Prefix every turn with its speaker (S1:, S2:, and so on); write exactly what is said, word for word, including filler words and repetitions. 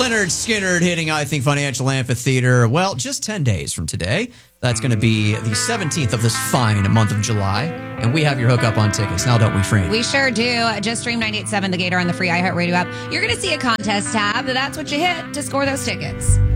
S1: Leonard Skinner hitting, I Think Financial Amphitheater. Well, just ten days from today. That's going to be the seventeenth of this fine month of July. And we have your hookup on tickets. Now, don't we, Fran?
S2: We sure do. Just stream ninety-eight point seven The Gator on the free iHeartRadio app. You're going to see a contest tab. That's what you hit to score those tickets.